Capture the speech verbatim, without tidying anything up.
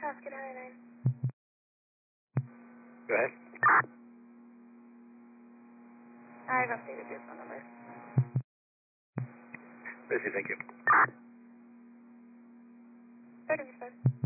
Oscar ninety-nine. Go ahead. I've updated your phone number. Busy, thank you. thirty-five.